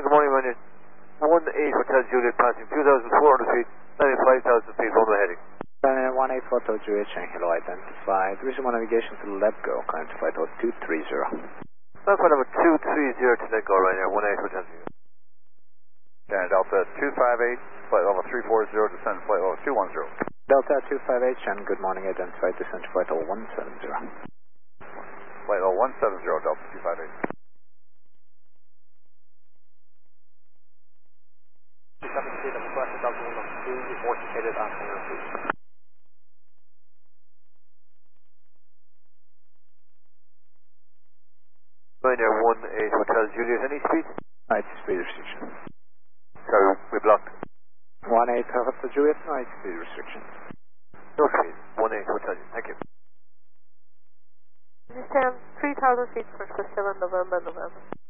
good morning, Ryanair. 18 Hotel Juliet passing 2,400 feet, 95,000 feet, one way heading. Ryanair 18 Hotel Juliet, hello, identified. Resume navigation to let go, climb to flight level 230. Flight number 230 to let go, Ryanair 18 Hotel Juliet. And Delta 258, flight level 340, descend to flight level 210. Delta 258, and good morning, identified, descend to flight level 170. Flight level 170, Delta 258. 7 feet of flight level 2, report indicated on clear please. Ryanair 18 Hotel Juliet, any speed? Night speed restriction. Sorry, we blocked. 18 Hotel Juliet, night speed restriction. No speed, 18 Hotel Juliet, thank you. Descend 3,000 feet for 7 November.